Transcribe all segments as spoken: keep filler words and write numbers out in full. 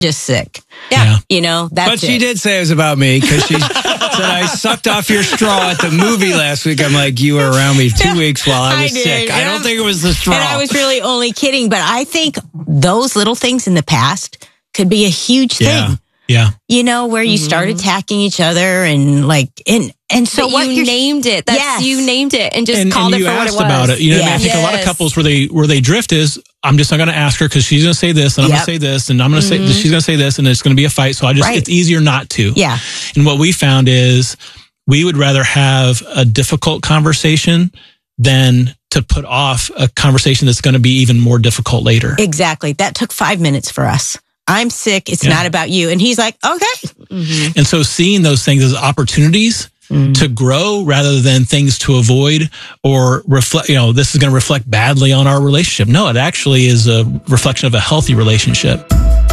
just sick. Yeah. yeah. You know, that's But she it. did say it was about me because she said I sucked off your straw at the movie last week. I'm like, you were around me two weeks while I was I did. sick. And I don't I'm, think it was the straw. And I was really only kidding. But I think those little things in the past could be a huge thing. Yeah. Yeah. You know, where you mm-hmm. start attacking each other and like, and, and so but what you named it. That's, yes. you named it and just and, called and it for what it was. About it. You know, yes. I, mean, I think yes. a lot of couples where they, where they drift is, I'm just not going to ask her because she's going to say this and I'm yep. going to say this and I'm going to mm-hmm. say, she's going to say this and it's going to be a fight. So I just, right. it's easier not to. Yeah. And what we found is we would rather have a difficult conversation than to put off a conversation that's going to be even more difficult later. Exactly. That took five minutes for us. I'm sick. It's yeah. not about you. And he's like, okay. Mm-hmm. And so seeing those things as opportunities mm. to grow rather than things to avoid or reflect, you know, this is going to reflect badly on our relationship. No, it actually is a reflection of a healthy relationship.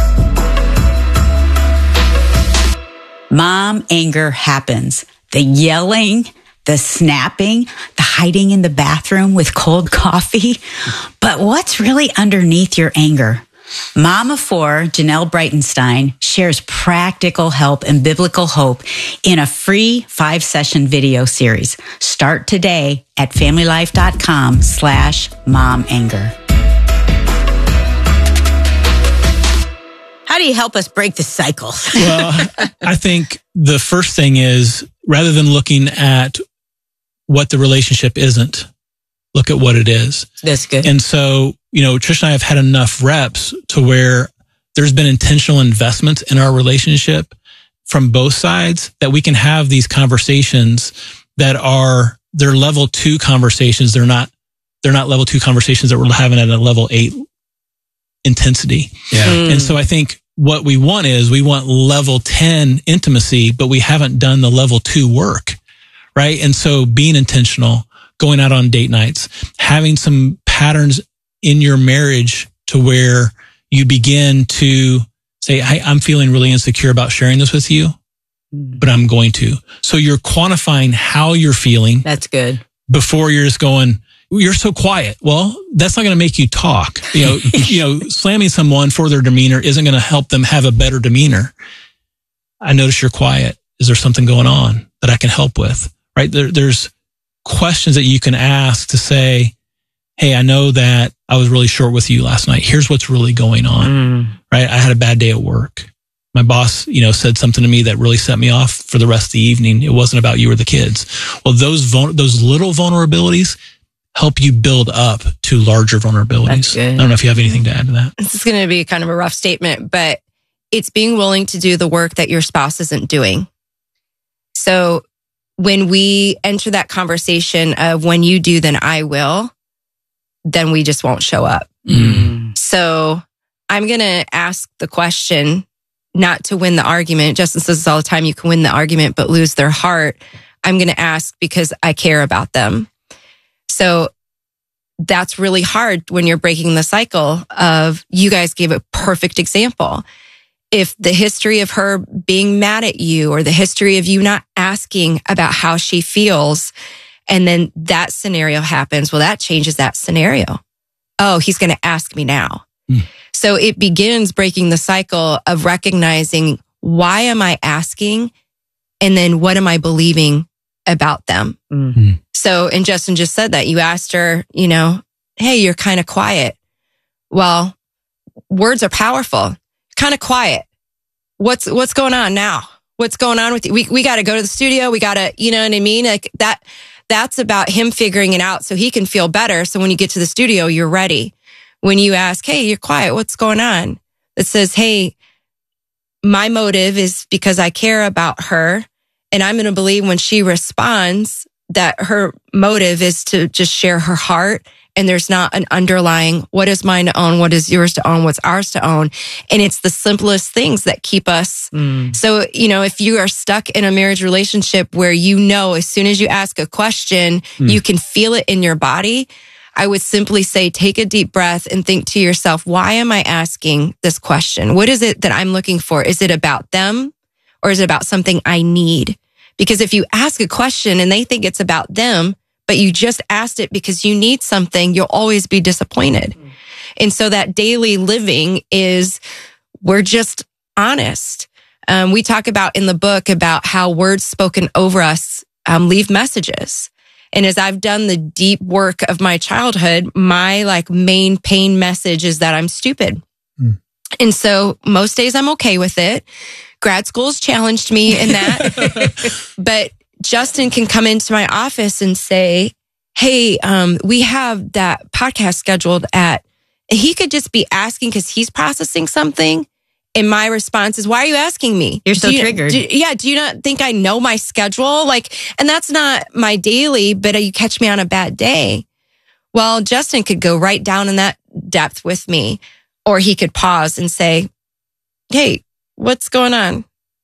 Mom anger happens. The yelling, the snapping, the hiding in the bathroom with cold coffee. But what's really underneath your anger? Mom of Four, Janelle Breitenstein, shares practical help and biblical hope in a free five-session video series. Start today at familylife.com slash mom anger. How do you help us break the cycle? Well, I think the first thing is rather than looking at what the relationship isn't, look at what it is. That's good. And so, you know, Trish and I have had enough reps to where there's been intentional investments in our relationship from both sides that we can have these conversations that are, they're level two conversations. They're not, they're not level two conversations that we're having at a level eight intensity. Yeah. Mm. And so I think what we want is we want level ten intimacy, but we haven't done the level two work. Right. And so being intentional, going out on date nights, having some patterns in your marriage to where you begin to say, hey, I'm feeling really insecure about sharing this with you, but I'm going to. So you're quantifying how you're feeling. That's good. Before you're just going, you're so quiet. Well, that's not going to make you talk. You know, you know, slamming someone for their demeanor isn't going to help them have a better demeanor. I notice you're quiet. Is there something going on that I can help with? Right? There, there's questions that you can ask to say, hey, I know that I was really short with you last night. Here's what's really going on, mm. right? I had a bad day at work. My boss, you know, said something to me that really set me off for the rest of the evening. It wasn't about you or the kids. Well, those vul- those little vulnerabilities help you build up to larger vulnerabilities. I don't know if you have anything to add to that. This is going to be kind of a rough statement, but it's being willing to do the work that your spouse isn't doing. So when we enter that conversation of when you do, then I will, then we just won't show up. Mm. So I'm going to ask the question, not to win the argument. Justin says this all the time, you can win the argument, but lose their heart. I'm going to ask because I care about them. So that's really hard when you're breaking the cycle of, you guys gave a perfect example. If the history of her being mad at you or the history of you not asking about how she feels, and then that scenario happens, well, that changes that scenario. Oh, he's going to ask me now. Mm. So it begins breaking the cycle of recognizing, why am I asking? And then what am I believing about them? Mm-hmm. So, and Justin just said that. You asked her, you know, hey, you're kind of quiet. Well, words are powerful. Kind of quiet. What's, what's going on now? What's going on with you? We, we got to go to the studio. We got to, you know what I mean? Like that, that's about him figuring it out so he can feel better. So when you get to the studio, you're ready. When you ask, hey, you're quiet, what's going on? It says, hey, my motive is because I care about her. And I'm going to believe when she responds that her motive is to just share her heart. And there's not an underlying, what is mine to own? What is yours to own? What's ours to own? And it's the simplest things that keep us. Mm. So, you know, if you are stuck in a marriage relationship where you know, as soon as you ask a question, mm. you can feel it in your body, I would simply say, take a deep breath and think to yourself, why am I asking this question? What is it that I'm looking for? Is it about them or is it about something I need? Because if you ask a question and they think it's about them, but you just asked it because you need something, you'll always be disappointed. Mm. And so that daily living is, we're just honest. Um, we talk about in the book about how words spoken over us um, leave messages. And as I've done the deep work of my childhood, my like main pain message is that I'm stupid. Mm. And so most days I'm okay with it. Grad school's challenged me in that. But Justin can come into my office and say, hey, um, we have that podcast scheduled at, he could just be asking because he's processing something. And my response is, why are you asking me? You're so do you, triggered. Do, yeah. Do you not think I know my schedule? Like, and that's not my daily, but you catch me on a bad day. Well, Justin could go right down in that depth with me, or he could pause and say, hey, what's going on?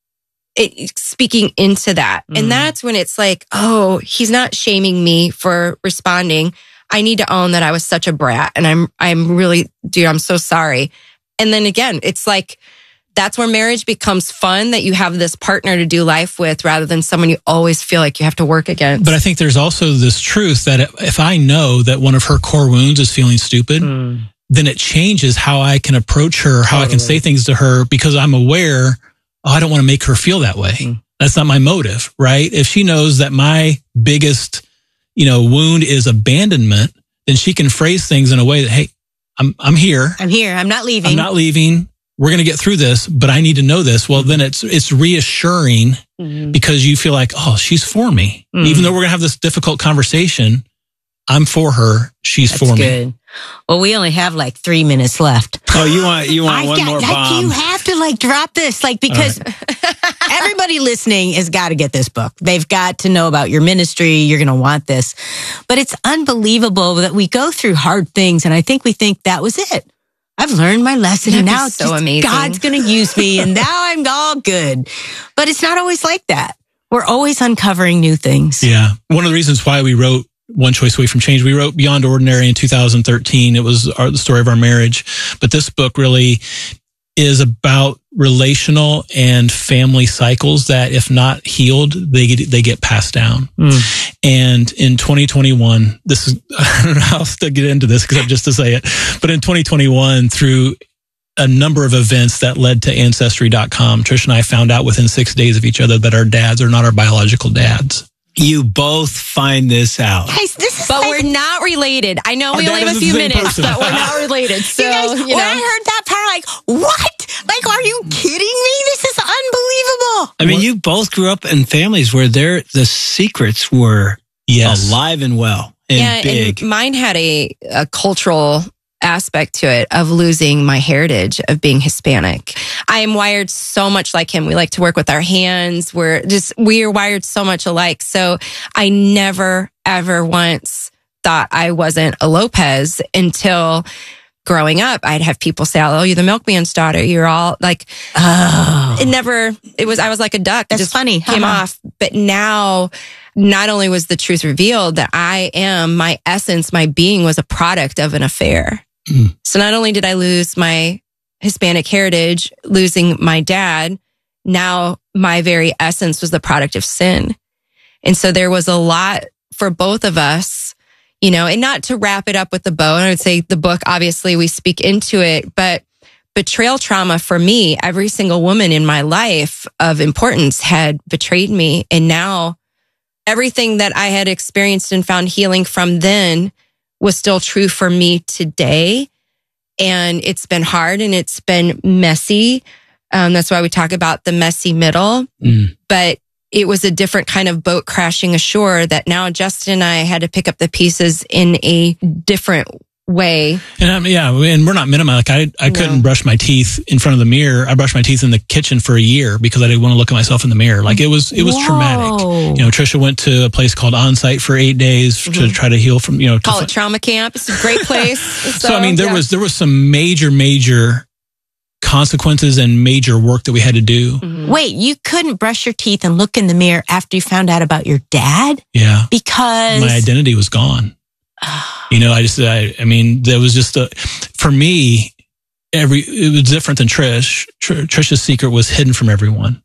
It, speaking into that. Mm. And that's when it's like, oh, he's not shaming me for responding. I need to own that I was such a brat. And I'm, I'm really, dude, I'm so sorry. And then again, it's like, that's where marriage becomes fun, that you have this partner to do life with rather than someone you always feel like you have to work against. But I think there's also this truth that if I know that one of her core wounds is feeling stupid, mm. then it changes how I can approach her, how totally. I can say things to her, because I'm aware, oh, I don't want to make her feel that way. Mm. That's not my motive, right? If she knows that my biggest, you know, wound is abandonment, then she can phrase things in a way that, hey, I'm I'm here. I'm here. I'm not leaving. I'm not leaving. We're going to get through this, but I need to know this. Well, then it's it's reassuring mm-hmm. because you feel like, oh, she's for me. Mm-hmm. Even though we're going to have this difficult conversation, I'm for her. She's That's for good. me. Well, we only have like three minutes left. Oh, you want you want I one got, more like, bomb? You have to like drop this, like because right. everybody listening has got to get this book. They've got to know about your ministry. You're going to want this, but it's unbelievable that we go through hard things, and I think we think that was it. I've learned my lesson, That'd and now so just, amazing. God's going to use me, and now I'm all good. But it's not always like that. We're always uncovering new things. Yeah, one of the reasons why we wrote One Choice Away from Change. We wrote Beyond Ordinary in two thousand thirteen. It was our, the story of our marriage. But this book really is about relational and family cycles that, if not healed, they get, they get passed down. Mm. And in twenty twenty-one, this is, I don't know how else to get into this because I'm just to say it, but in twenty twenty-one, through a number of events that led to Ancestry dot com, Trish and I found out within six days of each other that our dads are not our biological dads. You both find this out. Guys, this is but like, we're not related. I know Our we only dad have a is the few same minutes, person. but we're not related. So, you guys, you when know. I heard that part, I'm like, what? Like, are you kidding me? This is unbelievable. I mean, you both grew up in families where there the secrets were yes. alive and well and yeah, big. And mine had a, a cultural aspect to it of losing my heritage of being Hispanic. I am wired so much like him. We like to work with our hands. We're just, we are wired so much alike. So I never, ever once thought I wasn't a Lopez until growing up. I'd have people say, oh, you're the milkman's daughter. You're all like, oh. It never, it was, I was like a duck. That's it just funny. Came uh-huh. off. But now, not only was the truth revealed that I am, my essence, my being was a product of an affair. Mm. So not only did I lose my Hispanic heritage, losing my dad, now my very essence was the product of sin. And so there was a lot for both of us, you know, and not to wrap it up with the bow. And I would say the book, obviously we speak into it, but betrayal trauma for me, every single woman in my life of importance had betrayed me. And now everything that I had experienced and found healing from then was still true for me today. And it's been hard and it's been messy. Um, that's why we talk about the messy middle. Mm. But it was a different kind of boat crashing ashore that now Justin and I had to pick up the pieces in a different way. And um, yeah, and we're not minimizing. Like I, I no. couldn't brush my teeth in front of the mirror. I brushed my teeth in the kitchen for a year because I didn't want to look at myself in the mirror. Like it was, it was Whoa. traumatic. You know, Trisha went to a place called Onsite for eight days mm-hmm. to try to heal from, you know, call it trauma camp. It's a great place. so, so I mean, there yeah. was there was some major, major consequences and major work that we had to do. Mm-hmm. Wait, you couldn't brush your teeth and look in the mirror after you found out about your dad? Yeah, because my identity was gone. You know, I just, I, I mean, there was just a, for me, every, it was different than Trish. Tr- Trisha's secret was hidden from everyone.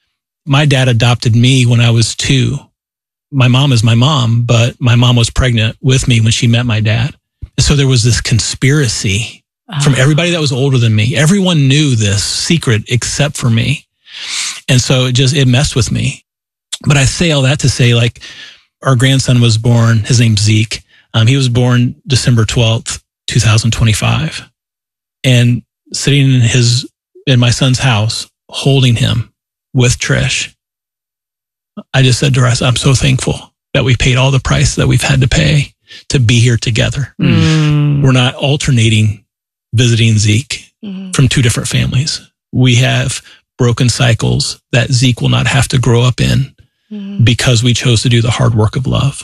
My dad adopted me when I was two. My mom is my mom, but my mom was pregnant with me when she met my dad. And so there was this conspiracy from everybody that was older than me. Everyone knew this secret except for me. And so it just, it messed with me. But I say all that to say, like, our grandson was born, his name's Zeke. Um, he was born December twelfth, twenty twenty-five. And sitting in his, in my son's house, holding him with Trish, I just said to her, I'm so thankful that we paid all the price that we've had to pay to be here together. Mm. We're not alternating visiting Zeke mm-hmm. from two different families. We have broken cycles that Zeke will not have to grow up in mm-hmm. because we chose to do the hard work of love.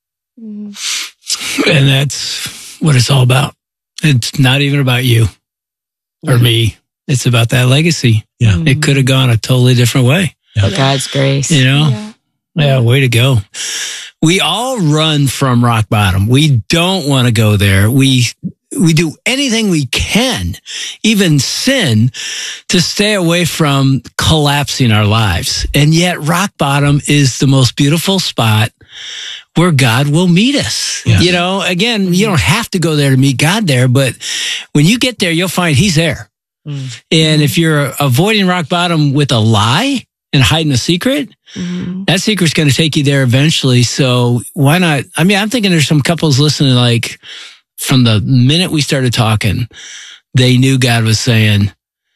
Mm-hmm. And that's what it's all about. It's not even about you or mm-hmm. me. It's about that legacy. Yeah. Mm-hmm. It could have gone a totally different way. Yeah. God's grace. You know? Yeah. Yeah, way to go. We all run from rock bottom. We don't want to go there. We we do anything we can, even sin, to stay away from collapsing our lives. And yet rock bottom is the most beautiful spot where God will meet us. Yeah. You know, again, you don't have to go there to meet God there, but when you get there, you'll find He's there. Mm. And if you're avoiding rock bottom with a lie and hiding a secret, mm-hmm. that secret's going to take you there eventually. So why not? I mean, I'm thinking there's some couples listening, like, from the minute we started talking, they knew God was saying,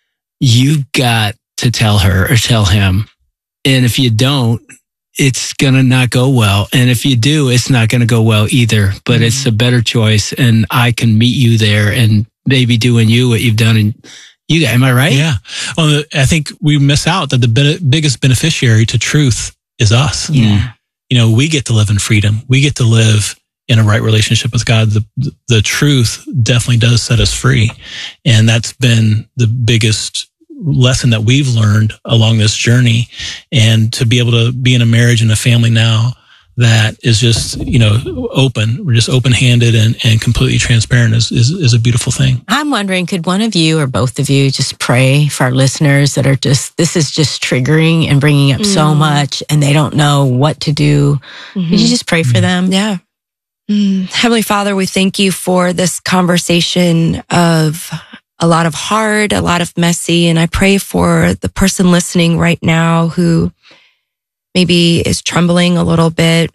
you got to tell her or tell him. And if you don't, it's going to not go well. And if you do, it's not going to go well either. But mm-hmm. it's a better choice. And I can meet you there and maybe doing you what you've done in you. Am I right? Yeah. Well, I think we miss out that the be- biggest beneficiary to truth is us. Yeah. You know, we get to live in freedom. We get to live in a right relationship with God. The, the, the truth definitely does set us free. And that's been the biggest lesson that we've learned along this journey. And to be able to be in a marriage and a family now that is just, you know, open. We're just open-handed and, and completely transparent is, is, is a beautiful thing. I'm wondering, could one of you or both of you just pray for our listeners that are just, this is just triggering and bringing up mm. so much and they don't know what to do. Mm-hmm. Could you just pray for them? Yeah. Mm. Heavenly Father, we thank you for this conversation of a lot of hard, a lot of messy. And I pray for the person listening right now who maybe is trembling a little bit.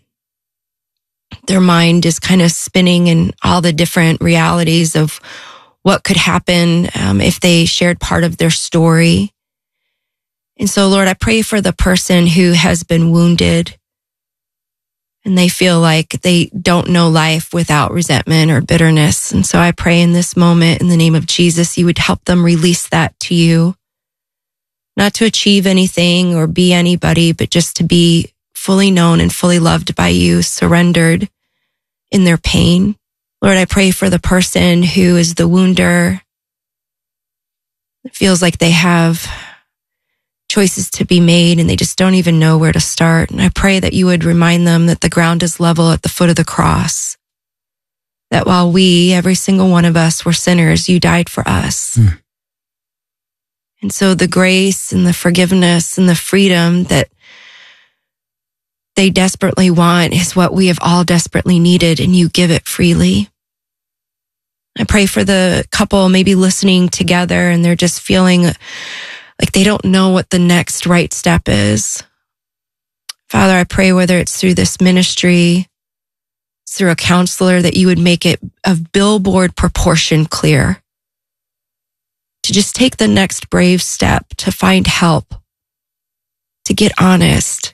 Their mind is kind of spinning in all the different realities of what could happen um, if they shared part of their story. And so, Lord, I pray for the person who has been wounded and they feel like they don't know life without resentment or bitterness. And so I pray in this moment, in the name of Jesus, you would help them release that to you. Not to achieve anything or be anybody, but just to be fully known and fully loved by you, surrendered in their pain. Lord, I pray for the person who is the wounder. It feels like they have choices to be made and they just don't even know where to start. And I pray that you would remind them that the ground is level at the foot of the cross. That while we, every single one of us, were sinners, you died for us. Mm. And so the grace and the forgiveness and the freedom that they desperately want is what we have all desperately needed, and you give it freely. I pray for the couple maybe listening together and they're just feeling like they don't know what the next right step is. Father, I pray whether it's through this ministry, through a counselor, that you would make it of billboard proportion clear. To just take the next brave step, to find help, to get honest,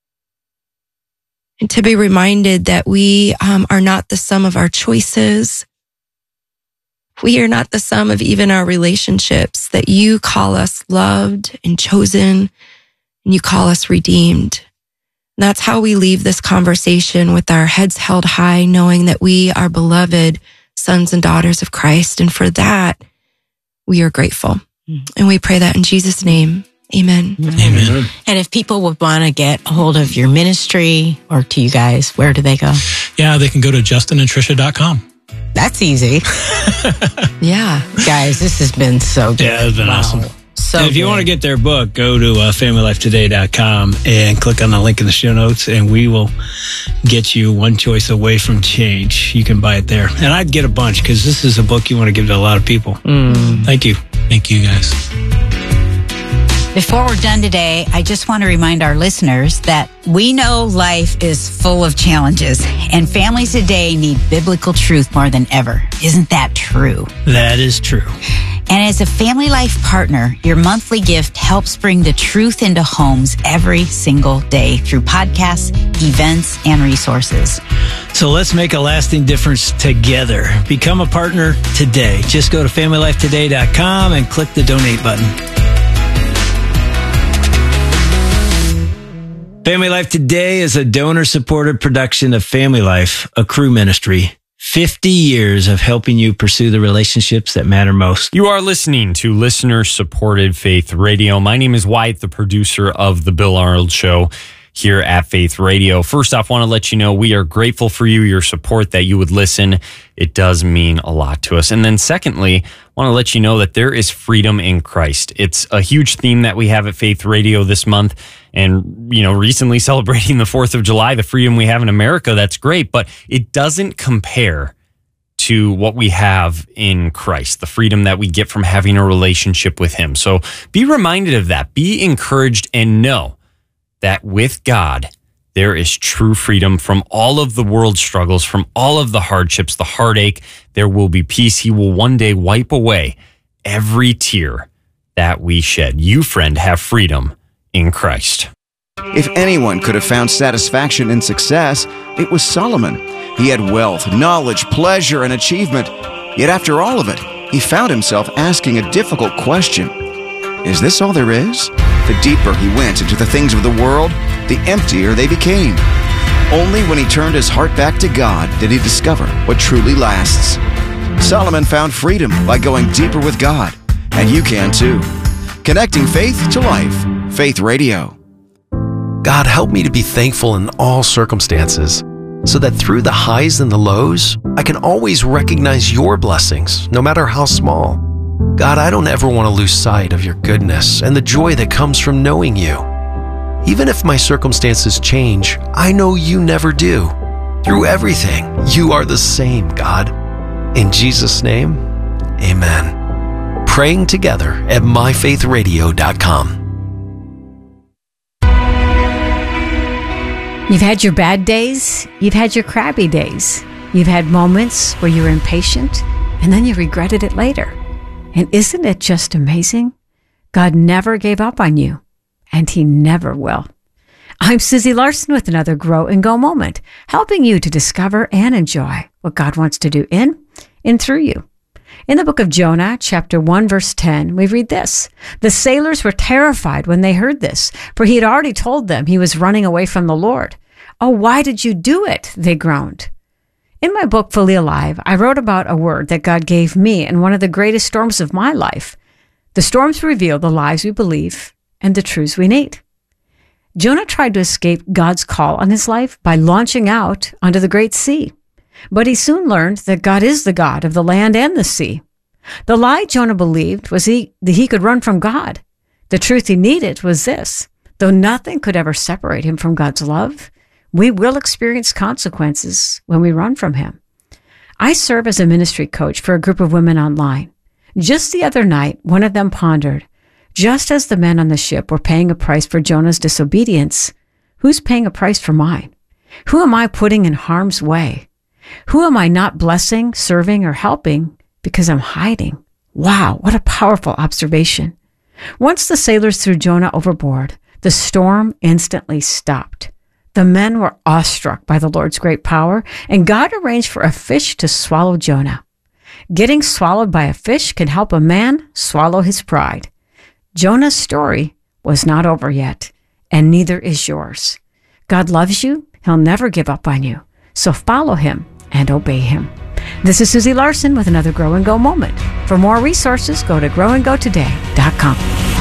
and to be reminded that we um, are not the sum of our choices. We are not the sum of even our relationships, that you call us loved and chosen, and you call us redeemed. And that's how we leave this conversation, with our heads held high, knowing that we are beloved sons and daughters of Christ. And for that, we are grateful. And we pray that in Jesus' name. Amen. Amen. And if people would want to get a hold of your ministry or to you guys, where do they go? Yeah, they can go to justin and trisha dot com. That's easy. Yeah. Guys, this has been so good. Yeah, it's been wow. awesome. So and if you good. want to get their book, go to uh, family life today dot com and click on the link in the show notes, and we will get you one choice away from change. You can buy it there. And I'd get a bunch because this is a book you want to give to a lot of people. Mm. Thank you. Thank you, guys. Before we're done today, I just want to remind our listeners that we know life is full of challenges, and families today need biblical truth more than ever. Isn't that true? That is true. And as a Family Life partner, your monthly gift helps bring the truth into homes every single day through podcasts, events, and resources. So let's make a lasting difference together. Become a partner today. Just go to family life today dot com and click the donate button. Family Life Today is a donor-supported production of Family Life, a crew ministry. fifty years of helping you pursue the relationships that matter most. You are listening to listener-supported Faith Radio. My name is Wyatt, the producer of The Bill Arnold Show here at Faith Radio. First off, want to let you know we are grateful for you, your support, that you would listen. It does mean a lot to us. And then secondly, want to let you know that there is freedom in Christ. It's a huge theme that we have at Faith Radio this month. And, you know, recently celebrating the fourth of July, the freedom we have in America, that's great, but it doesn't compare to what we have in Christ, the freedom that we get from having a relationship with Him. So be reminded of that. Be encouraged and know that with God, there is true freedom from all of the world's struggles, from all of the hardships, the heartache. There will be peace. He will one day wipe away every tear that we shed. You, friend, have freedom in Christ. If anyone could have found satisfaction in success, it was Solomon. He had wealth, knowledge, pleasure, and achievement. Yet after all of it, he found himself asking a difficult question. Is this all there is? The deeper he went into the things of the world, the emptier they became. Only when he turned his heart back to God did he discover what truly lasts. Solomon found freedom by going deeper with God, and you can too. Connecting faith to life. Faith Radio. God, help me to be thankful in all circumstances, so that through the highs and the lows, I can always recognize your blessings, no matter how small. God, I don't ever want to lose sight of your goodness and the joy that comes from knowing you. Even if my circumstances change, I know you never do. Through everything, you are the same, God. In Jesus' name, amen. Praying together at my faith radio dot com. You've had your bad days. You've had your crappy days. You've had moments where you were impatient and then you regretted it later. And isn't it just amazing? God never gave up on you, and He never will. I'm Susie Larson with another Grow and Go moment, helping you to discover and enjoy what God wants to do in and through you. In the book of Jonah, chapter one, verse ten, we read this. The sailors were terrified when they heard this, for he had already told them he was running away from the Lord. Oh, why did you do it? They groaned. In my book, Fully Alive, I wrote about a word that God gave me in one of the greatest storms of my life. The storms reveal the lies we believe and the truths we need. Jonah tried to escape God's call on his life by launching out onto the great sea. But he soon learned that God is the God of the land and the sea. The lie Jonah believed was he, that he could run from God. The truth he needed was this. Though nothing could ever separate him from God's love, we will experience consequences when we run from Him. I serve as a ministry coach for a group of women online. Just the other night, one of them pondered, just as the men on the ship were paying a price for Jonah's disobedience, who's paying a price for mine? Who am I putting in harm's way? Who am I not blessing, serving, or helping because I'm hiding? Wow, what a powerful observation. Once the sailors threw Jonah overboard, the storm instantly stopped. The men were awestruck by the Lord's great power, and God arranged for a fish to swallow Jonah. Getting swallowed by a fish can help a man swallow his pride. Jonah's story was not over yet, and neither is yours. God loves you. He'll never give up on you. So follow Him and obey Him. This is Susie Larson with another Grow and Go moment. For more resources, go to grow and go today dot com.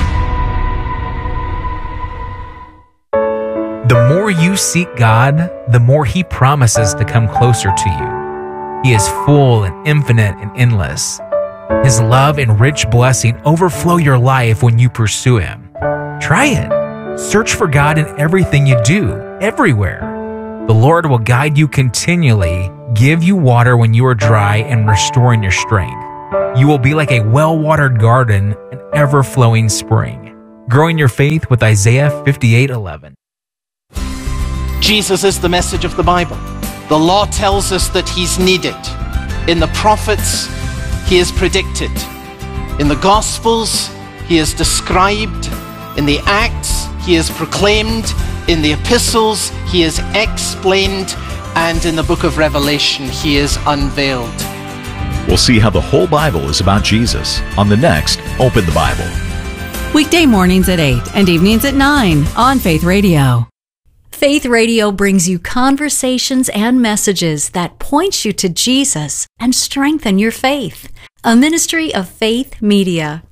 The more you seek God, the more He promises to come closer to you. He is full and infinite and endless. His love and rich blessing overflow your life when you pursue Him. Try it. Search for God in everything you do, everywhere. The Lord will guide you continually, give you water when you are dry, and restoring your strength. You will be like a well-watered garden, an ever-flowing spring. Growing your faith with Isaiah fifty-eight eleven. Jesus is the message of the Bible. The law tells us that He's needed. In the prophets, He is predicted. In the Gospels, He is described. In the Acts, He is proclaimed. In the epistles, He is explained. And in the book of Revelation, He is unveiled. We'll see how the whole Bible is about Jesus on the next Open the Bible. Weekday mornings at eight and evenings at nine on Faith Radio. Faith Radio brings you conversations and messages that point you to Jesus and strengthen your faith. A ministry of Faith Media.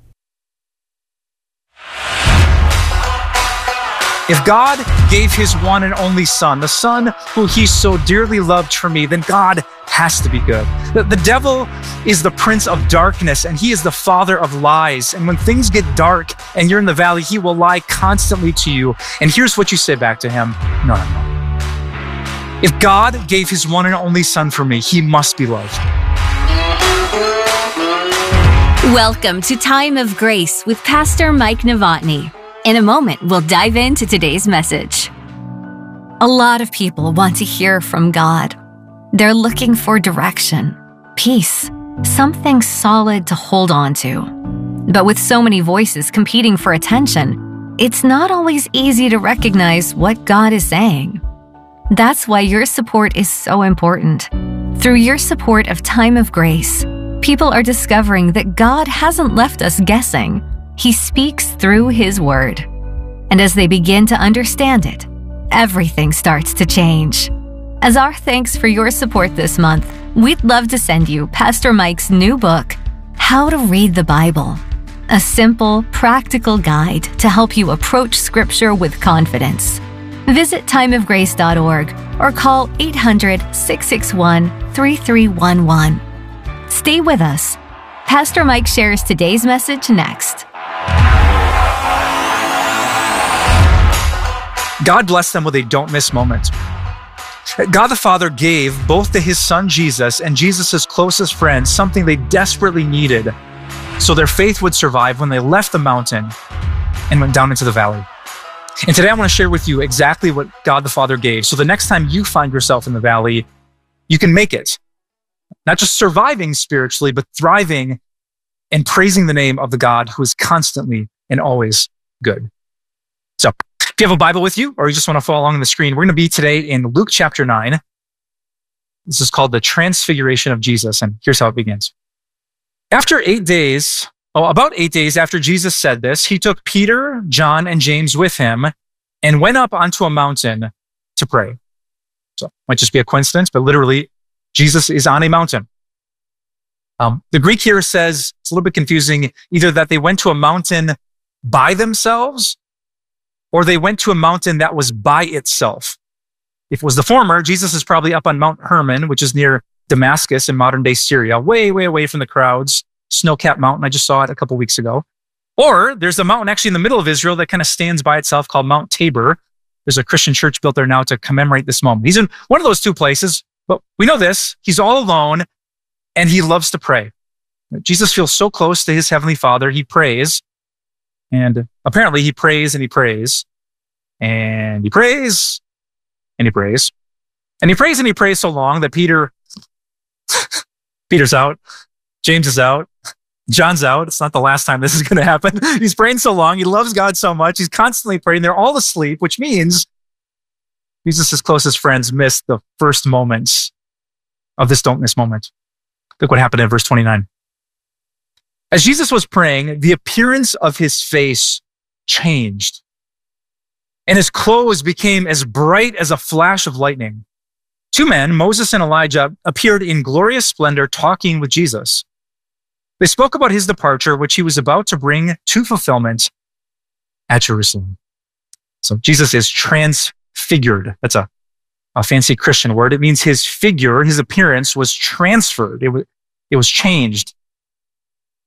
If God gave His one and only Son, the Son who He so dearly loved for me, then God has to be good. The, the devil is the prince of darkness, and he is the father of lies. And when things get dark and you're in the valley, he will lie constantly to you. And here's what you say back to him: no, no, no. If God gave His one and only Son for me, He must be loved. Welcome to Time of Grace with Pastor Mike Novotny. In a moment, we'll dive into today's message. A lot of people want to hear from God. They're looking for direction, peace, something solid to hold on to. But with so many voices competing for attention, it's not always easy to recognize what God is saying. That's why your support is so important. Through your support of Time of Grace, people are discovering that God hasn't left us guessing. He speaks through His Word. And as they begin to understand it, everything starts to change. As our thanks for your support this month, we'd love to send you Pastor Mike's new book, How to Read the Bible, a simple, practical guide to help you approach Scripture with confidence. Visit time of grace dot org or call eight hundred, six six one, three three one one. Stay with us. Pastor Mike shares today's message next. God bless them with a don't miss moment. God the Father gave both to His Son Jesus and Jesus' closest friends something they desperately needed so their faith would survive when they left the mountain and went down into the valley. And today I want to share with you exactly what God the Father gave, so the next time you find yourself in the valley, you can make it. Not just surviving spiritually, but thriving and praising the name of the God who is constantly and always good. So, if you have a Bible with you, or you just want to follow along on the screen, we're going to be today in Luke chapter nine. This is called the Transfiguration of Jesus, and here's how it begins. After eight days, oh, about eight days after Jesus said this, He took Peter, John, and James with Him and went up onto a mountain to pray. So, it might just be a coincidence, but literally, Jesus is on a mountain. Um, the Greek here says, it's a little bit confusing, either that they went to a mountain by themselves, or they went to a mountain that was by itself. If it was the former, Jesus is probably up on Mount Hermon, which is near Damascus in modern day Syria, way, way away from the crowds. Snow-capped mountain. I just saw it a couple weeks ago. Or there's a mountain actually in the middle of Israel that kind of stands by itself called Mount Tabor. There's a Christian church built there now to commemorate this moment. He's in one of those two places, but we know this. He's all alone and he loves to pray. Jesus feels so close to his heavenly Father. He prays. And apparently he prays and he prays and he prays and he prays and he prays and he prays so long that Peter, Peter's out, James is out, John's out. It's not the last time this is going to happen. He's praying so long. He loves God so much. He's constantly praying. They're all asleep, which means Jesus' closest friends missed the first moments of this don't miss moment. Look what happened in verse twenty-nine. As Jesus was praying, the appearance of his face changed, and his clothes became as bright as a flash of lightning. Two men, Moses and Elijah, appeared in glorious splendor talking with Jesus. They spoke about his departure, which he was about to bring to fulfillment at Jerusalem. So Jesus is transfigured. That's a, a fancy Christian word. It means his figure, his appearance was transferred. It was, it was changed.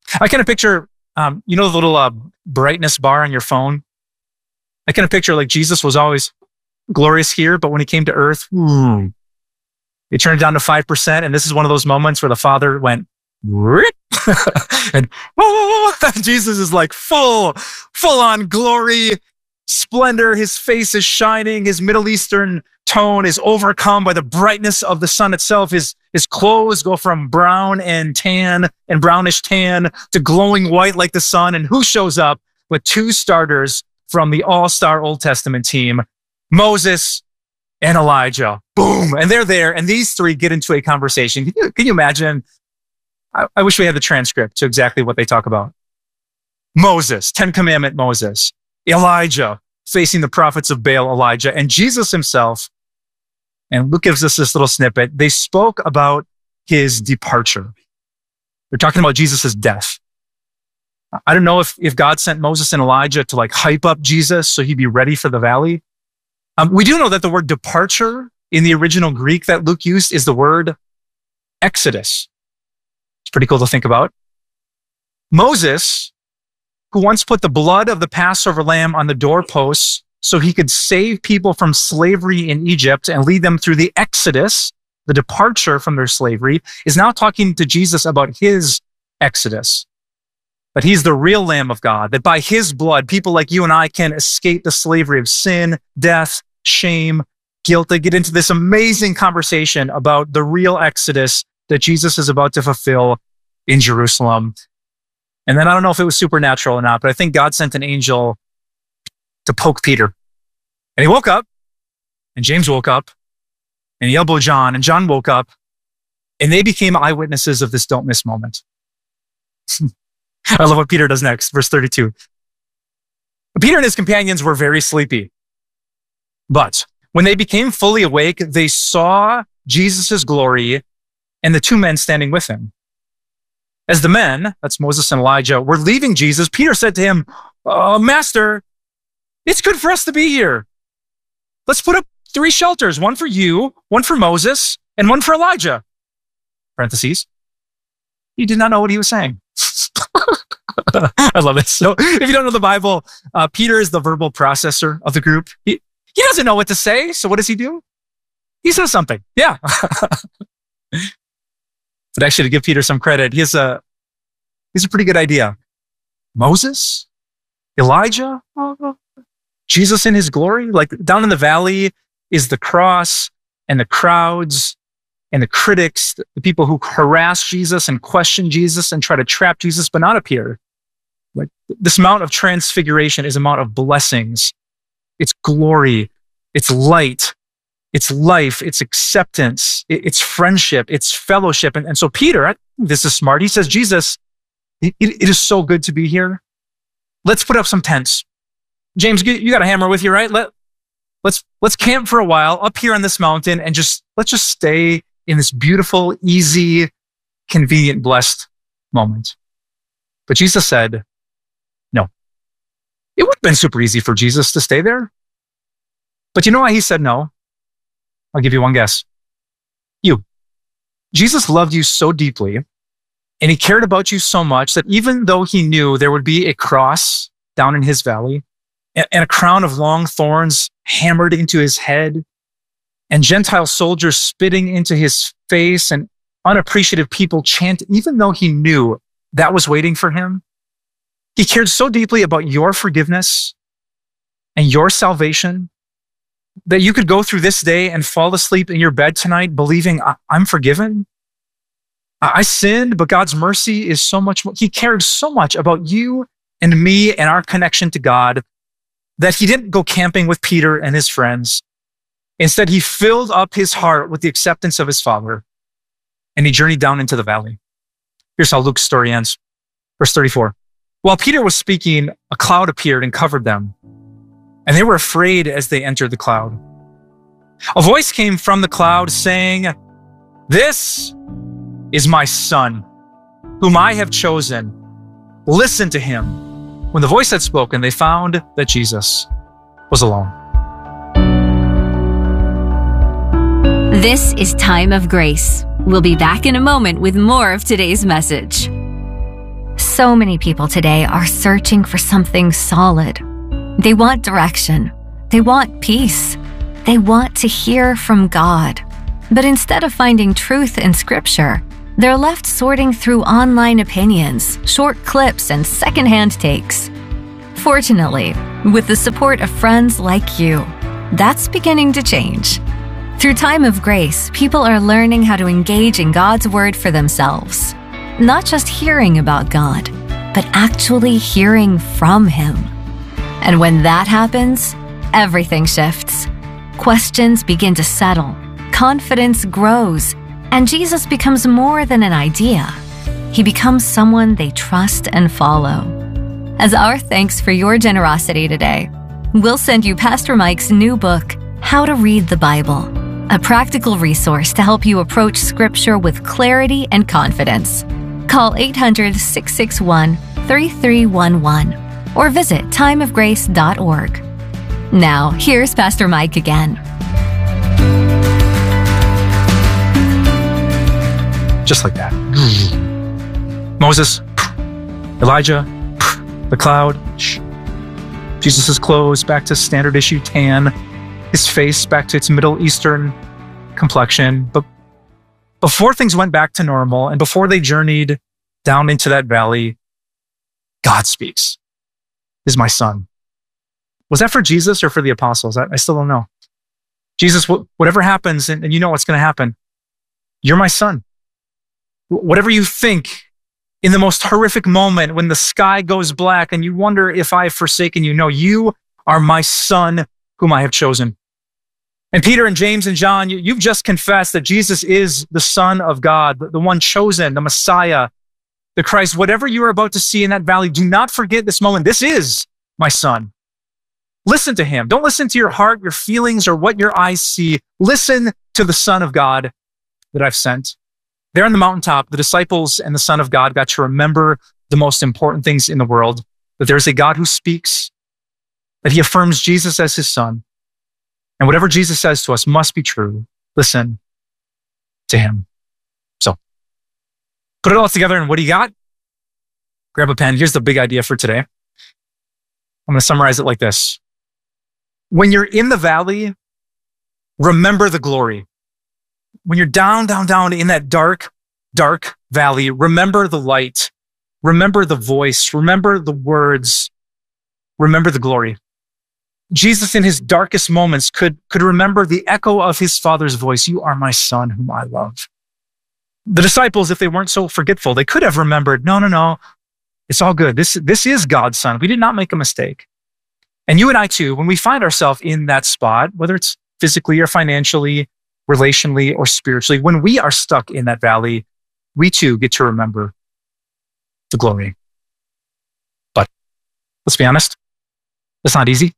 I kind of picture, um, you know, the little uh, brightness bar on your phone. I kind of picture like Jesus was always glorious here, but when he came to earth, hmm, he turned it down to five percent. And this is one of those moments where the Father went, and oh, Jesus is like full, full on glory, splendor. His face is shining. His Middle Eastern tone is overcome by the brightness of the sun itself. His, his clothes go from brown and tan and brownish tan to glowing white like the sun. And who shows up with two starters from the all-star Old Testament team? Moses and Elijah. Boom. And they're there. And these three get into a conversation. Can you, can you imagine? I, I wish we had the transcript to exactly what they talk about. Moses, Ten Commandment Moses. Elijah, facing the prophets of Baal, Elijah. And Jesus himself. And Luke gives us this little snippet. They spoke about his departure. They're talking about Jesus' death. I don't know if, if God sent Moses and Elijah to like hype up Jesus so he'd be ready for the valley. Um, we do know that the word departure in the original Greek that Luke used is the word exodus. It's pretty cool to think about. Moses, who once put the blood of the Passover lamb on the doorposts so he could save people from slavery in Egypt and lead them through the exodus, the departure from their slavery, is now talking to Jesus about his exodus. But he's the real Lamb of God, that by his blood, people like you and I can escape the slavery of sin, death, shame, guilt. They get into this amazing conversation about the real exodus that Jesus is about to fulfill in Jerusalem. And then I don't know if it was supernatural or not, but I think God sent an angel to poke Peter. And he woke up, and James woke up, and he elbowed John, and John woke up, and they became eyewitnesses of this don't miss moment. I love what Peter does next, verse thirty-two. Peter and his companions were very sleepy. But when they became fully awake, they saw Jesus' glory and the two men standing with him. As the men, that's Moses and Elijah, were leaving Jesus, Peter said to him, uh, Master, it's good for us to be here. Let's put up three shelters, one for you, one for Moses, and one for Elijah. Parentheses. He did not know what he was saying. I love this. So if you don't know the Bible, uh, Peter is the verbal processor of the group. He, he doesn't know what to say. So what does he do? He says something. Yeah. But actually, to give Peter some credit, he has a, he has a pretty good idea. Moses, Elijah, Jesus in his glory. Like down in the valley is the cross and the crowds and the critics, the people who harass Jesus and question Jesus and try to trap Jesus, but not up here. Like this Mount of Transfiguration is a mount of blessings. It's glory. It's light. It's life, it's acceptance, it's friendship, it's fellowship. And, and so Peter, this is smart. He says, Jesus, it, it is so good to be here. Let's put up some tents. James, you got a hammer with you, right? Let, let's, let's camp for a while up here on this mountain and just, let's just stay in this beautiful, easy, convenient, blessed moment. But Jesus said, no. It would have been super easy for Jesus to stay there. But you know why he said no? I'll give you one guess. You. Jesus loved you so deeply, and he cared about you so much that even though he knew there would be a cross down in his valley and a crown of long thorns hammered into his head and Gentile soldiers spitting into his face and unappreciative people chanting, even though he knew that was waiting for him, he cared so deeply about your forgiveness and your salvation that you could go through this day and fall asleep in your bed tonight believing I'm forgiven. I sinned, but God's mercy is so much more. He cared so much about you and me and our connection to God that he didn't go camping with Peter and his friends. Instead, he filled up his heart with the acceptance of his Father, and he journeyed down into the valley. Here's how Luke's story ends. Verse thirty-four. While Peter was speaking, a cloud appeared and covered them, and they were afraid as they entered the cloud. A voice came from the cloud saying, "This is my son, whom I have chosen. Listen to him." When the voice had spoken, they found that Jesus was alone. This is Time of Grace. We'll be back in a moment with more of today's message. So many people today are searching for something solid. They want direction. They want peace. They want to hear from God. But instead of finding truth in Scripture, they're left sorting through online opinions, short clips, and secondhand takes. Fortunately, with the support of friends like you, that's beginning to change. Through Time of Grace, people are learning how to engage in God's Word for themselves. Not just hearing about God, but actually hearing from Him. And when that happens, everything shifts. Questions begin to settle, confidence grows, and Jesus becomes more than an idea. He becomes someone they trust and follow. As our thanks for your generosity today, we'll send you Pastor Mike's new book, How to Read the Bible, a practical resource to help you approach Scripture with clarity and confidence. Call eight hundred, six six one, three three one one or visit time of grace dot org. Now, here's Pastor Mike again. Just like that. Moses, Elijah, the cloud, Jesus' clothes back to standard issue tan, his face back to its Middle Eastern complexion. But before things went back to normal and before they journeyed down into that valley, God speaks. This is my son. Was that for Jesus or for the apostles? I, I still don't know. Jesus, wh- whatever happens, and, and you know what's going to happen, you're my son. Wh- whatever you think in the most horrific moment when the sky goes black and you wonder if I have forsaken you, no, you are my son whom I have chosen. And Peter and James and John, you, you've just confessed that Jesus is the Son of God, the, the one chosen, the Messiah, the Christ. Whatever you are about to see in that valley, do not forget this moment. This is my son. Listen to him. Don't listen to your heart, your feelings, or what your eyes see. Listen to the Son of God that I've sent. There on the mountaintop, the disciples and the Son of God got to remember the most important things in the world, that there's a God who speaks, that he affirms Jesus as his son. And whatever Jesus says to us must be true. Listen to him. So put it all together, and what do you got? Grab a pen. Here's the big idea for today. I'm going to summarize it like this. When you're in the valley, remember the glory. When you're down, down, down in that dark, dark valley, remember the light. Remember the voice. Remember the words. Remember the glory. Jesus, in his darkest moments, could, could remember the echo of his Father's voice. You are my son whom I love. The disciples, if they weren't so forgetful, they could have remembered, no, no, no, it's all good. This, this is God's son. We did not make a mistake. And you and I too, when we find ourselves in that spot, whether it's physically or financially, relationally or spiritually, when we are stuck in that valley, we too get to remember the glory. But let's be honest, it's not easy.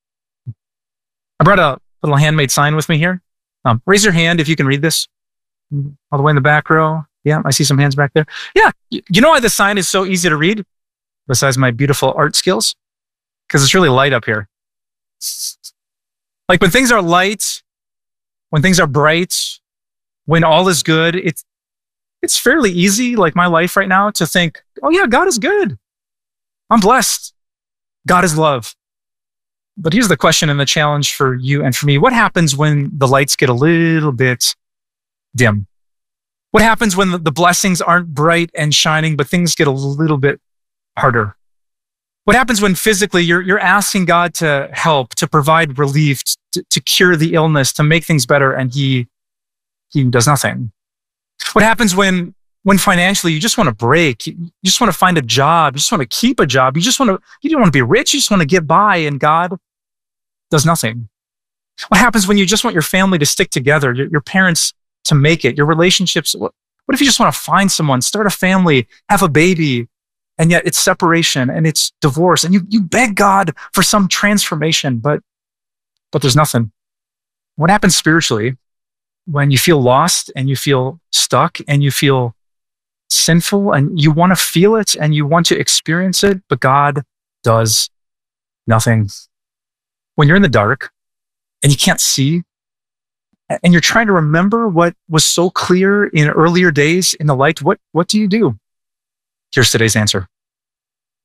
I brought a little handmade sign with me here. Um, raise your hand if you can read this. All the way in the back row. Yeah, I see some hands back there. Yeah, you know why the sign is so easy to read, besides my beautiful art skills? Because it's really light up here. Like when things are light, when things are bright, when all is good, it's, it's fairly easy, like my life right now, to think, oh yeah, God is good. I'm blessed. God is love. But here's the question and the challenge for you and for me. What happens when the lights get a little bit dim? What happens when the blessings aren't bright and shining, but things get a little bit harder? What happens when physically you're, you're asking God to help, to provide relief, to, to cure the illness, to make things better, and he, he does nothing? What happens when, when financially you just want to break, you just want to find a job, you just want to keep a job, you just want to, you don't want to be rich, you just want to get by, and God does nothing? What happens when you just want your family to stick together, your, your parents to make it, your relationships? What, what if you just want to find someone, start a family, have a baby, and yet it's separation and it's divorce, and you, you beg God for some transformation, but, but there's nothing? What happens spiritually when you feel lost and you feel stuck and you feel sinful and you want to feel it and you want to experience it, but God does nothing? When you're in the dark and you can't see, and you're trying to remember what was so clear in earlier days in the light, what, what do you do? Here's today's answer.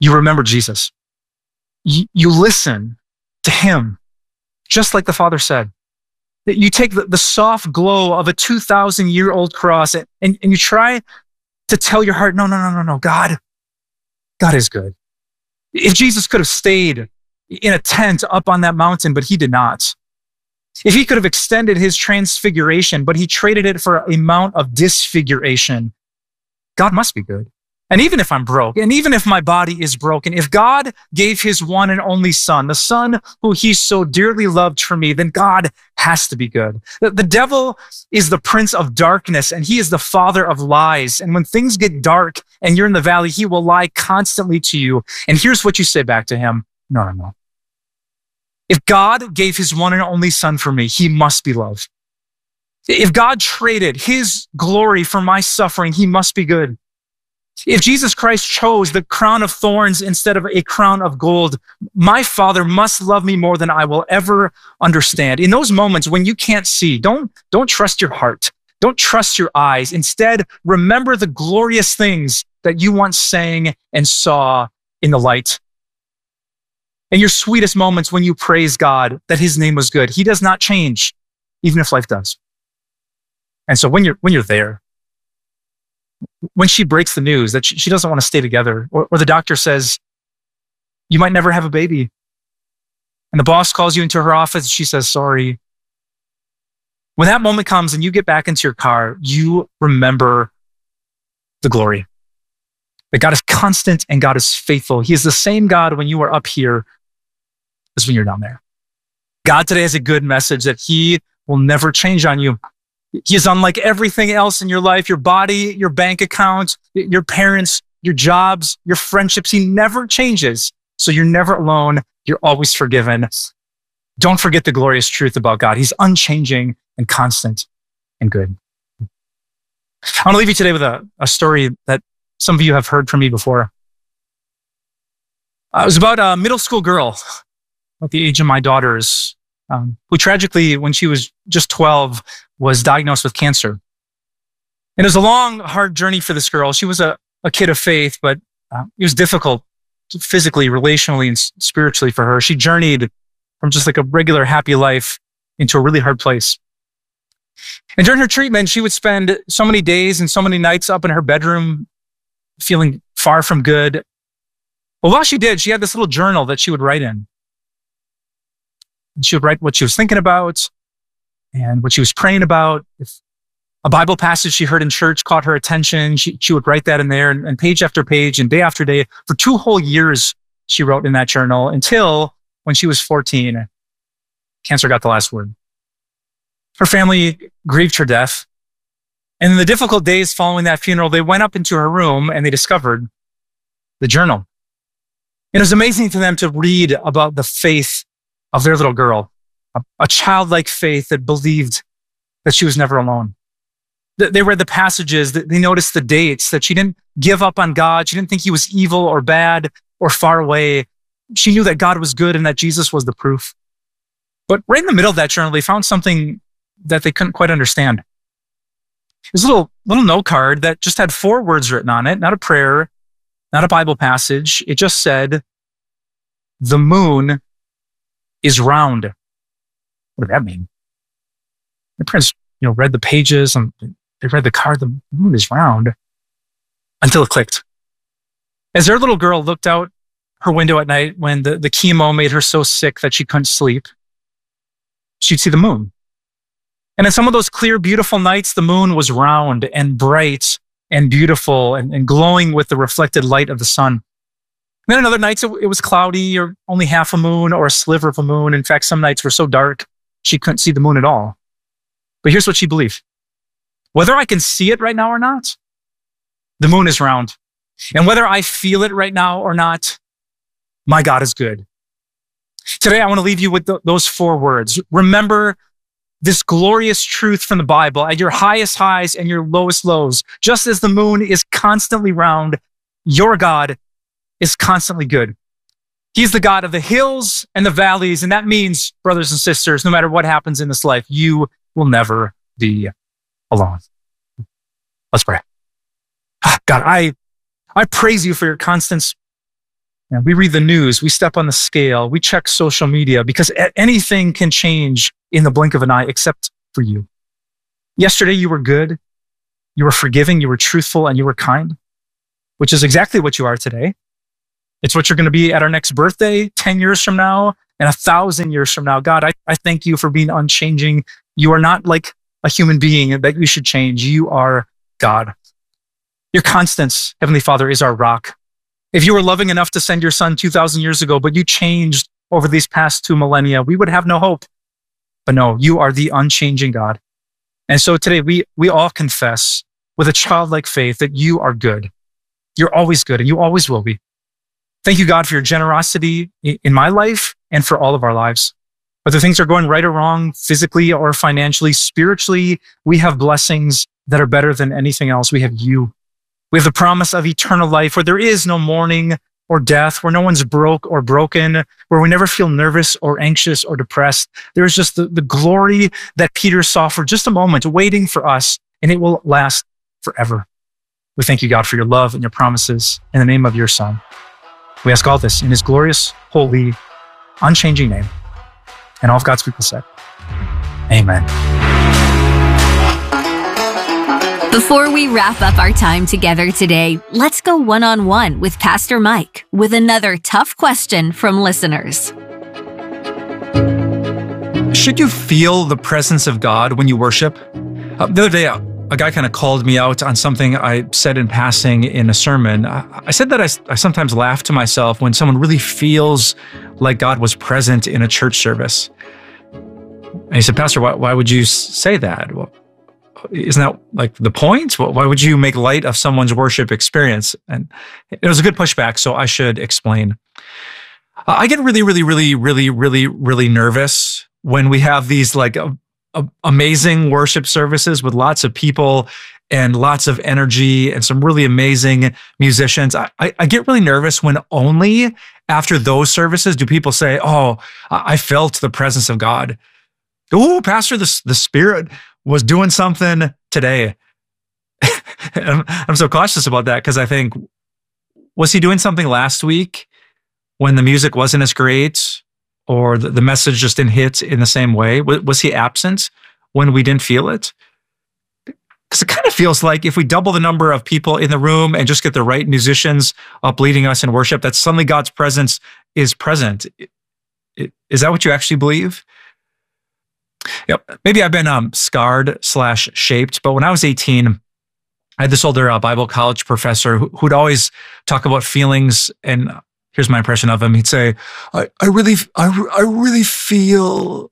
you remember Jesus. You, you listen to him, just like the Father said. That you take the, the soft glow of a two thousand year old cross and, and, and you try to tell your heart, no, no, no, no, no, God, God is good. If Jesus could have stayed in a tent up on that mountain, but he did not. If he could have extended his transfiguration, but he traded it for a mount of disfiguration, God must be good. And even if I'm broke, and even if my body is broken, if God gave his one and only son, the son who he so dearly loved for me, then God has to be good. The, the devil is the prince of darkness, and he is the father of lies. And when things get dark and you're in the valley, he will lie constantly to you. And here's what you say back to him. No, no, no. If God gave his one and only son for me, he must be loved. If God traded his glory for my suffering, he must be good. If Jesus Christ chose the crown of thorns instead of a crown of gold, my Father must love me more than I will ever understand. In those moments when you can't see, don't, don't trust your heart. Don't trust your eyes. Instead, remember the glorious things that you once sang and saw in the light. And your sweetest moments when you praise God that his name was good. He does not change, even if life does. And so when you're, when you're there, when she breaks the news that she doesn't want to stay together, or, or the doctor says, you might never have a baby, and the boss calls you into her office, she says, sorry. When that moment comes and you get back into your car, you remember the glory. That God is constant and God is faithful. He is the same God when you are up here as when you're down there. God today has a good message that he will never change on you. He is unlike everything else in your life, your body, your bank account, your parents, your jobs, your friendships. He never changes. So you're never alone. You're always forgiven. Don't forget the glorious truth about God. He's unchanging and constant and good. I want to leave you today with a, a story that some of you have heard from me before. Uh, it was about a middle school girl, about the age of my daughters, um, who tragically, when she was just twelve, was diagnosed with cancer. And it was a long, hard journey for this girl. She was a, a kid of faith, but uh, it was difficult physically, relationally, and spiritually for her. She journeyed from just like a regular happy life into a really hard place. And during her treatment, she would spend so many days and so many nights up in her bedroom feeling far from good. Well, while she did, she had this little journal that she would write in. And she would write what she was thinking about and what she was praying about. If a Bible passage she heard in church caught her attention, she, she would write that in there, and, and page after page and day after day. For two whole years, she wrote in that journal until when she was fourteen, cancer got the last word. Her family grieved her death. And in the difficult days following that funeral, they went up into her room and they discovered the journal. And it was amazing to them to read about the faith of their little girl, a, a childlike faith that believed that she was never alone. They read the passages, they noticed the dates, that she didn't give up on God. She didn't think he was evil or bad or far away. She knew that God was good and that Jesus was the proof. But right in the middle of that journal, they found something that they couldn't quite understand. It was a little, little note card that just had four words written on it, not a prayer, not a Bible passage. It just said, the moon is round. What did that mean? My parents, you know, read the pages and they read the card, the moon is round, until it clicked. As their little girl looked out her window at night when the, the chemo made her so sick that she couldn't sleep, she'd see the moon. And in some of those clear, beautiful nights, the moon was round and bright and beautiful and, and glowing with the reflected light of the sun. And then in other nights, it, it was cloudy or only half a moon or a sliver of a moon. In fact, some nights were so dark, she couldn't see the moon at all. But here's what she believed. Whether I can see it right now or not, the moon is round. And whether I feel it right now or not, my God is good. Today, I want to leave you with th- those four words. Remember this glorious truth from the Bible at your highest highs and your lowest lows. Just as the moon is constantly round, your God is constantly good. He's the God of the hills and the valleys. And that means, brothers and sisters, no matter what happens in this life, you will never be alone. Let's pray. God, I, I praise you for your constant And we read the news, we step on the scale, we check social media, because anything can change in the blink of an eye except for you. Yesterday, you were good, you were forgiving, you were truthful, and you were kind, which is exactly what you are today. It's what you're going to be at our next birthday, ten years from now, and a thousand years from now. God, I, I thank you for being unchanging. You are not like a human being that you should change. You are God. Your constance, Heavenly Father, is our rock. If you were loving enough to send your son two thousand years ago, but you changed over these past two millennia, we would have no hope. But no, you are the unchanging God. And so today we, we all confess with a childlike faith that you are good. You're always good and you always will be. Thank you, God, for your generosity in my life and for all of our lives. Whether things are going right or wrong, physically or financially, spiritually, we have blessings that are better than anything else. We have you. We have the promise of eternal life where there is no mourning or death, where no one's broke or broken, where we never feel nervous or anxious or depressed. There is just the, the glory that Peter saw for just a moment waiting for us, and it will last forever. We thank you, God, for your love and your promises in the name of your Son. We ask all this in his glorious, holy, unchanging name. And all of God's people said, amen. Before we wrap up our time together today, let's go one-on-one with Pastor Mike with another tough question from listeners. Should you feel the presence of God when you worship? Uh, the other day, a, a guy kind of called me out on something I said in passing in a sermon. I, I said that I, I sometimes laugh to myself when someone really feels like God was present in a church service. And he said, Pastor, why, why would you say that? Well, isn't that like the point? Why would you make light of someone's worship experience? And it was a good pushback, so I should explain. I get really, really, really, really, really, really nervous when we have these like uh, uh, amazing worship services with lots of people and lots of energy and some really amazing musicians. I, I, I get really nervous when only after those services do people say, oh, I felt the presence of God. Oh, Pastor, the, the Spirit was doing something today. I'm, I'm so cautious about that because I think, was he doing something last week when the music wasn't as great or the, the message just didn't hit in the same way? Was, was he absent when we didn't feel it? Because it kind of feels like if we double the number of people in the room and just get the right musicians up leading us in worship, that suddenly God's presence is present. Is that what you actually believe? Yep. Maybe I've been um, scarred slash shaped, but when I was eighteen, I had this older uh, Bible college professor who, who'd always talk about feelings. And here's my impression of him. He'd say, I, I really, I, I really feel,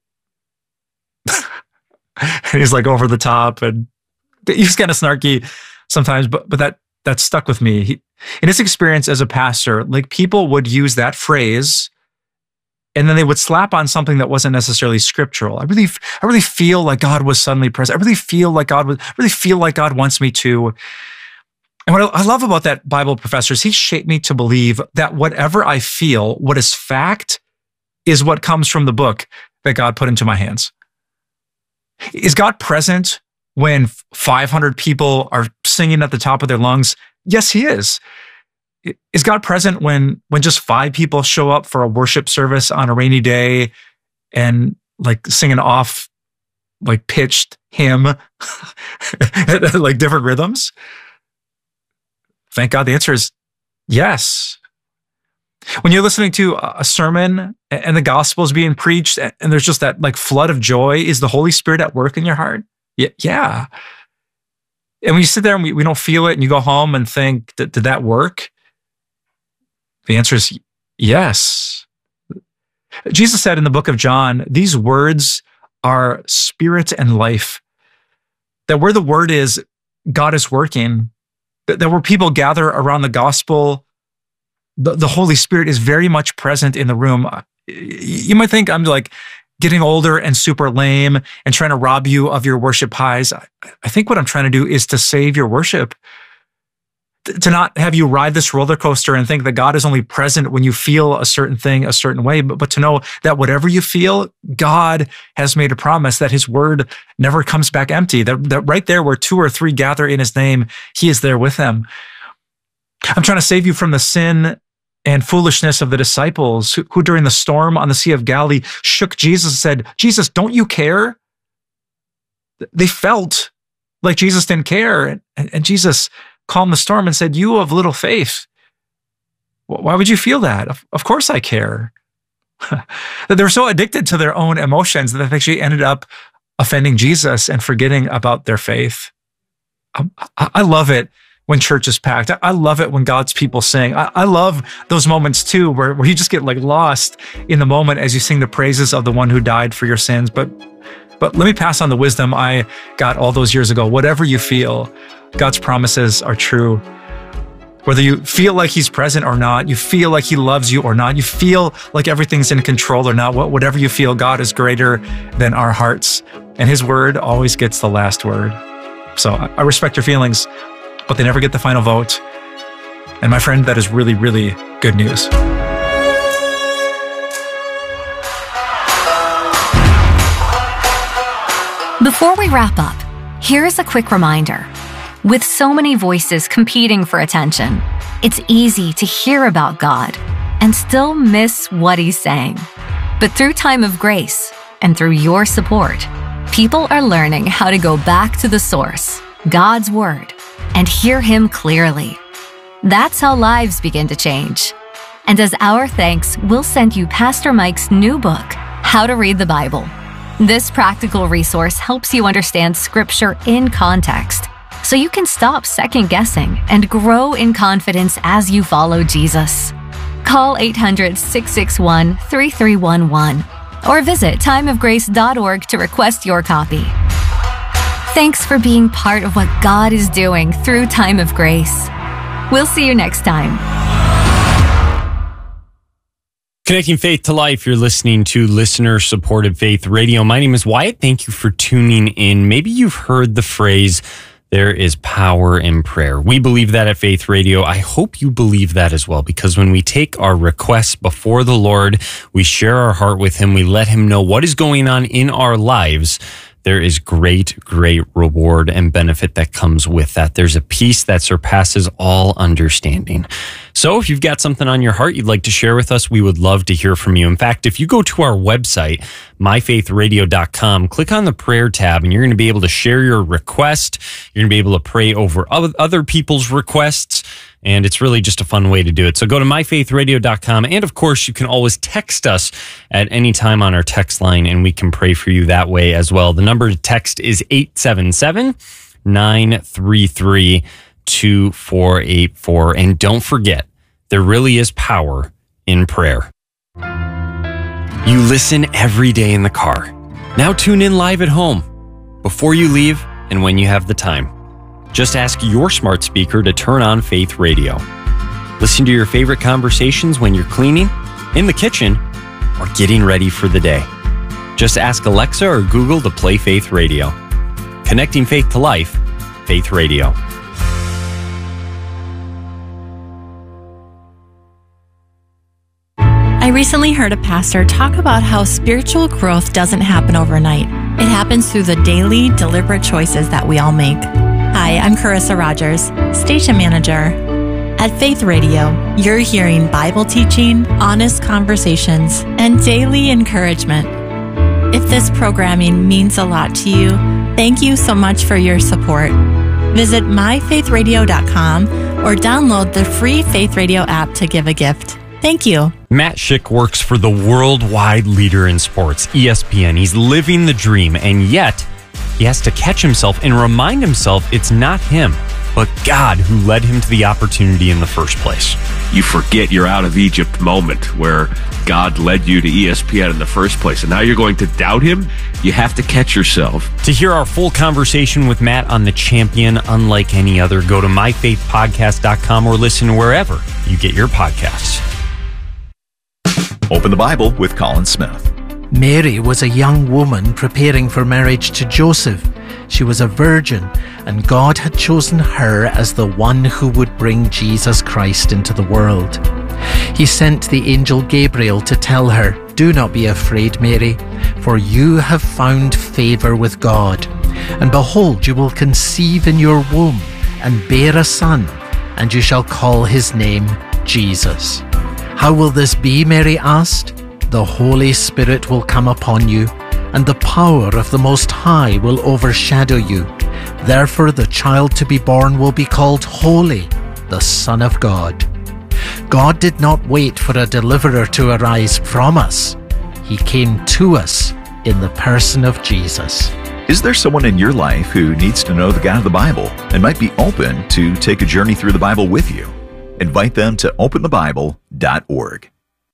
and he's like over the top and he's kind of snarky sometimes, but, but that, that stuck with me. He, in his experience as a pastor, like people would use that phrase and then they would slap on something that wasn't necessarily scriptural. I really, I really feel like God was suddenly present. I really feel like God was, I really feel like God wants me to. And what I love about that Bible professor is he shaped me to believe that whatever I feel, what is fact, is what comes from the book that God put into my hands. Is God present when five hundred people are singing at the top of their lungs? Yes, he is. Is God present when when just five people show up for a worship service on a rainy day and like sing an off like pitched hymn like different rhythms? Thank God the answer is yes. When you're listening to a sermon and the gospel is being preached and there's just that like flood of joy, is the Holy Spirit at work in your heart? Yeah. yeah. And when you sit there and we, we don't feel it and you go home and think, did, did that work? The answer is yes. Jesus said in the book of John, these words are spirit and life. That where the word is, God is working. That where people gather around the gospel, the, the Holy Spirit is very much present in the room. You might think I'm like getting older and super lame and trying to rob you of your worship highs. I think what I'm trying to do is to save your worship. To not have you ride this roller coaster and think that God is only present when you feel a certain thing a certain way, but, but to know that whatever you feel, God has made a promise that his word never comes back empty, that, that right there where two or three gather in his name, he is there with them. I'm trying to save you from the sin and foolishness of the disciples who, who during the storm on the Sea of Galilee shook Jesus and said, Jesus, don't you care? They felt like Jesus didn't care. And, and Jesus calmed the storm and said, you of little faith, why would you feel that? Of, of course I care. That they were so addicted to their own emotions that they actually ended up offending Jesus and forgetting about their faith. I, I love it when church is packed. I love it when God's people sing. I, I love those moments too, where, where you just get like lost in the moment as you sing the praises of the one who died for your sins. But, but let me pass on the wisdom I got all those years ago. Whatever you feel, God's promises are true. Whether you feel like he's present or not, you feel like he loves you or not, you feel like everything's in control or not, whatever you feel, God is greater than our hearts. And his word always gets the last word. So I respect your feelings, but they never get the final vote. And my friend, that is really, really good news. Before we wrap up, here's a quick reminder. With so many voices competing for attention, it's easy to hear about God and still miss what he's saying. But through Time of Grace and through your support, people are learning how to go back to the source, God's Word, and hear him clearly. That's how lives begin to change. And as our thanks, we'll send you Pastor Mike's new book, How to Read the Bible. This practical resource helps you understand Scripture in context, so you can stop second-guessing and grow in confidence as you follow Jesus. Call eight hundred, six six one, three three one one or visit time of grace dot org to request your copy. Thanks for being part of what God is doing through Time of Grace. We'll see you next time. Connecting faith to life, you're listening to listener-supported Faith Radio. My name is Wyatt. Thank you for tuning in. Maybe you've heard the phrase, there is power in prayer. We believe that at Faith Radio. I hope you believe that as well, because when we take our requests before the Lord, we share our heart with him, we let him know what is going on in our lives, there is great, great reward and benefit that comes with that. There's a peace that surpasses all understanding. So if you've got something on your heart you'd like to share with us, we would love to hear from you. In fact, if you go to our website, my faith radio dot com, click on the prayer tab, and you're going to be able to share your request. You're going to be able to pray over other people's requests. And it's really just a fun way to do it. So go to my faith radio dot com. And of course, you can always text us at any time on our text line, and we can pray for you that way as well. The number to text is eight seven seven, nine three three, two four eight four. And don't forget, there really is power in prayer. You listen every day in the car. Now tune in live at home, before you leave and when you have the time. Just ask your smart speaker to turn on Faith Radio. Listen to your favorite conversations when you're cleaning, in the kitchen, or getting ready for the day. Just ask Alexa or Google to play Faith Radio. Connecting faith to life, Faith Radio. I recently heard a pastor talk about how spiritual growth doesn't happen overnight. It happens through the daily, deliberate choices that we all make. Hi, I'm Carissa Rogers, station manager. At Faith Radio, you're hearing Bible teaching, honest conversations, and daily encouragement. If this programming means a lot to you, thank you so much for your support. Visit my faith radio dot com or download the free Faith Radio app to give a gift. Thank you. Matt Schick works for the worldwide leader in sports, E S P N. He's living the dream, and yet he has to catch himself and remind himself it's not him, but God who led him to the opportunity in the first place. You forget your out of Egypt moment where God led you to E S P N in the first place, and now you're going to doubt him? You have to catch yourself. To hear our full conversation with Matt on the champion unlike any other, go to my faith podcast dot com or listen wherever you get your podcasts. Open the Bible with Colin Smith. Mary was a young woman preparing for marriage to Joseph. She was a virgin, and God had chosen her as the one who would bring Jesus Christ into the world. He sent the angel Gabriel to tell her, "Do not be afraid, Mary, for you have found favor with God. And behold, you will conceive in your womb and bear a son, and you shall call his name Jesus." How will this be? Mary asked. The Holy Spirit will come upon you, and the power of the Most High will overshadow you. Therefore, the child to be born will be called Holy, the Son of God. God did not wait for a deliverer to arise from us. He came to us in the person of Jesus. Is there someone in your life who needs to know the God of the Bible and might be open to take a journey through the Bible with you? Invite them to open the bible dot org.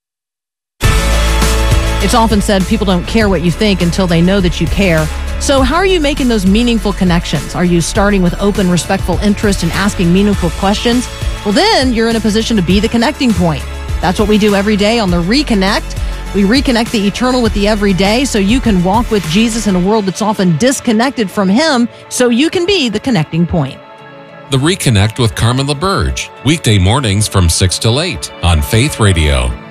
It's often said people don't care what you think until they know that you care. So how are you making those meaningful connections? Are you starting with open, respectful interest and asking meaningful questions? Well, then you're in a position to be the connecting point. That's what we do every day on the Reconnect. We reconnect the eternal with the everyday so you can walk with Jesus in a world that's often disconnected from Him, so you can be the connecting point. The Reconnect with Carmen LaBerge, weekday mornings from six till eight on Faith Radio.